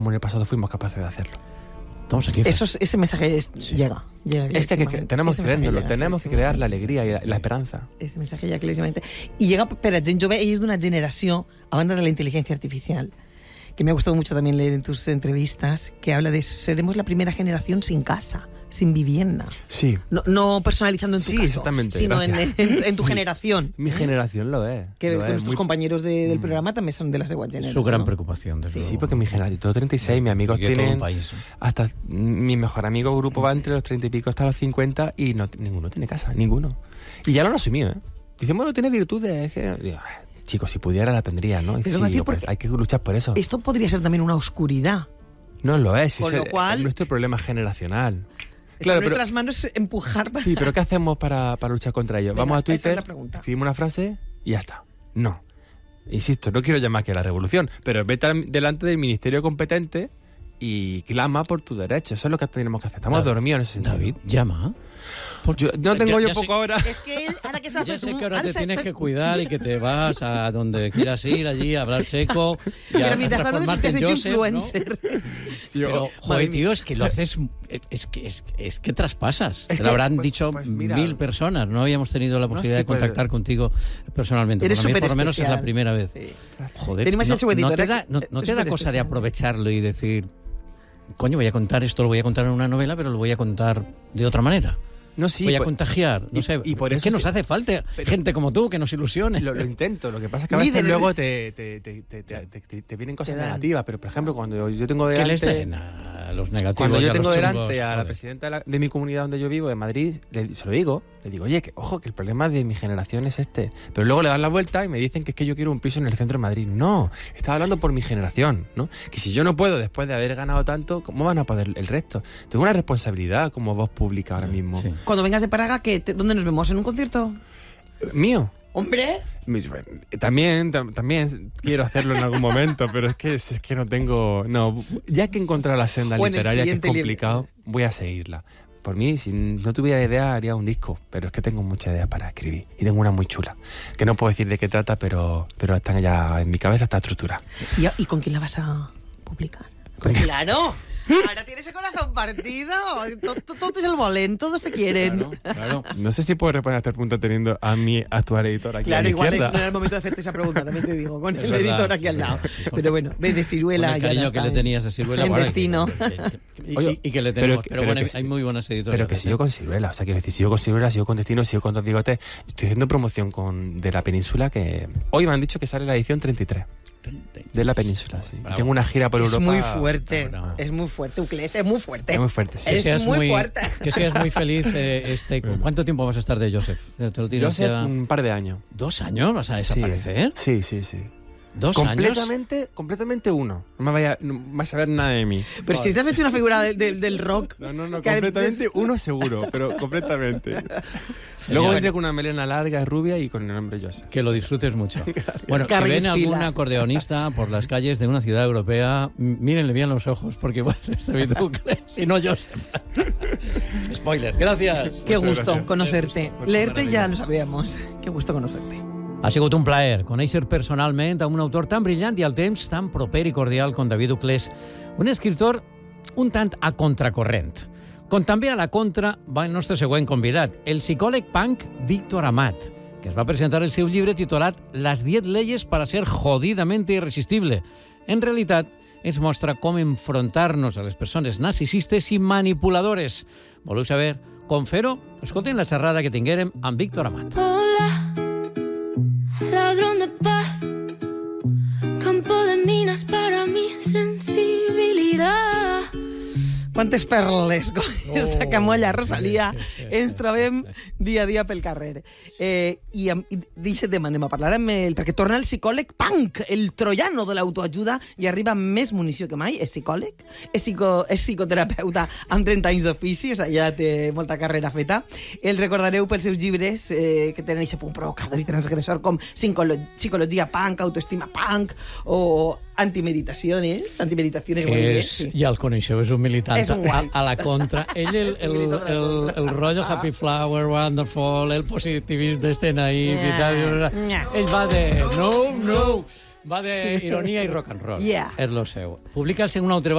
como en el pasado fuimos capaces de hacerlo. Ese mensaje llega. Es que tenemos que creérnoslo, tenemos que crear la alegría y la esperanza. Ese mensaje llega clarísimamente. Y llega per a gent jove, ell és d'una generació, a banda de la inteligencia artificial, que me ha gustado mucho también leer en tus entrevistas, que habla de seremos la primera generación sin casa, sin vivienda. Sí. No personalizando en tu caso, exactamente, sino en tu generación. Mi generación lo es. Que nuestros compañeros del programa también son de la segunda generación. Su gran preocupación. Sí, porque mi generación, tengo 36, mis amigos tienen... Hasta mi mejor amigo grupo va entre los 30 y pico hasta los 50 y ninguno tiene casa, ninguno. Y ya lo han asumido, ¿eh? Dicen, bueno, tiene virtudes, es que... Digo, chicos, si pudiera la tendría, ¿no? Pero sí, pues, hay que luchar por eso. Esto podría ser también una oscuridad. No lo es, Con lo cual, es nuestro problema generacional. Claro, en nuestras manos empujar. Sí, pero ¿qué hacemos para luchar contra ello? Vamos a Twitter, escribimos una frase y ya está. No. Insisto, no quiero llamar que la revolución, pero vete delante del ministerio competente y clama por tu derecho. Eso es lo que tenemos que hacer. Estamos dormidos en ese sentido. David, llama. No tengo yo poco ahora. Es que él, ahora que ya sé que ahora te tienes que cuidar y que te vas a donde quieras ir, allí a hablar checo y pero a mientras tanto te has hecho influencer, ¿no? Sí, pero, joder, tío, es que lo haces... Es que traspasas. Te lo habrán dicho mira, 1000 personas. No habíamos tenido la posibilidad de contactar contigo personalmente. Para mí, por lo menos, es la primera vez. Sí. Joder, no te da cosa de aprovecharlo y decir... Coño, voy a contar esto, lo voy a contar en una novela, pero lo voy a contar de otra manera. No, sí, voy a contagiar, no sé. Y por eso es que nos hace falta gente como tú que nos ilusione. Lo intento, lo que pasa es que a veces luego te vienen cosas negativas, pero por ejemplo, cuando yo tengo delante... ¿Qué les den a los negativos? Cuando yo tengo delante a la presidenta de mi comunidad donde yo vivo, de Madrid, se lo digo, le digo, oye, ojo, que el problema de mi generación es este. Pero luego le dan la vuelta y me dicen que es que yo quiero un piso en el centro de Madrid. No, estaba hablando por mi generación, ¿no? Que si yo no puedo, después de haber ganado tanto, ¿cómo van a poder el resto? Tengo una responsabilidad como voz pública ahora mismo. Sí. Cuando vengas de Praga, ¿dónde nos vemos? ¿En un concierto? ¿Mío? ¡Hombre! También quiero hacerlo en algún momento, pero es que no tengo... No, ya que he encontrado la senda literaria, que es complicado, voy a seguirla. Por mí, si no tuviera idea, haría un disco, pero es que tengo mucha idea para escribir. Y tengo una muy chula, que no puedo decir de qué trata, pero está ya en mi cabeza, está estructurada. ¿Y con quién la vas a publicar? Pues claro... Ahora tienes el corazón partido. Todo es el volent, todos te quieren. Claro. No sé si puedo responder a este punto teniendo a mi actual editor aquí a mi izquierda. Igual no era el momento de hacerte esa pregunta, también te digo, con el editor aquí al lado. Sí, pero bueno, ve de Siruela. Con el cariño que le tenías a Siruela. El destino. Y que le tenemos. Pero bueno, hay muy buenas editoras. Pero que sigo con Siruela. O sea, quiero decir, sigo con Siruela, sigo con Destino, sigo con Dos Bigotes. Estoy haciendo promoción de la península, que hoy me han dicho que sale la edición 33. De la península, sí. Tengo una gira por Europa. Es muy fuerte, es muy fuerte, Uclés, es muy fuerte. Es muy fuerte, sí. Es muy fuerte. Que seas muy feliz. ¿Cuánto tiempo vas a estar de Joseph? Joseph, un par de años. ¿2 años vas a desaparecer? Sí. 2 años. Completamente uno. No me vas a ver nada de mí. Pero si te has hecho una figura del rock. No, completamente uno seguro, pero completamente. Luego vendría con una melena larga, rubia y con el nombre Joseph. Que lo disfrutes mucho. Bueno, si ven algún acordeonista por las calles de una ciudad europea, mírenle bien los ojos, porque bueno, es David Uclés, si no Joseph. Spoiler, gracias. Qué gusto conocerte. Leerte ya lo sabíamos. Qué gusto conocerte. Ha sigut un plaer conèixer personalment a un autor tan brillant i al temps tan proper i cordial com David Uclés, un escriptor un tant a contracorrent. Com també a la contra va el nostre següent convidat, el psicòleg punk Víctor Amat, que es va presentar el seu llibre titulat Las 10 leyes para ser jodidamente irresistible. En realitat, ens mostra com enfrontar-nos a les persones narcisistes i manipuladores. Voleu saber com fer-ho? Escolten la xerrada que tinguérem amb Víctor Amat. Ladrón de paz, campo de minas para mi sensibilidad. Quantes perles com esta camolla, Rosalia, ens trobem dia a dia pel carrer. I d'aquest tema anem a parlar amb ell, perquè torna el psicòleg punk, el troiano de l'autoajuda, i arriba amb més munició que mai. És psicòleg, és psicoterapeuta amb 30 anys d'ofici, o sigui, ja té molta carrera feta. El recordareu pels seus llibres que tenen aquest punt provocador i transgressor, com Psicologia punk, Autoestima punk, o Antimeditaciones. Ja el coneixeu, és un militant a la contra. Ell, el rotllo Happy Flower, Wonderful, el positivisme este naïf i tal, ell va de no, va de ironia i rock and roll. És lo seu. Publica el seu un altre